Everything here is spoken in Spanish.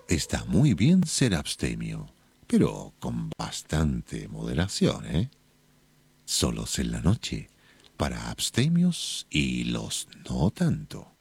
Está muy bien ser abstemio, pero con bastante moderación, ¿eh? Solos en la noche, para abstemios y los no tanto.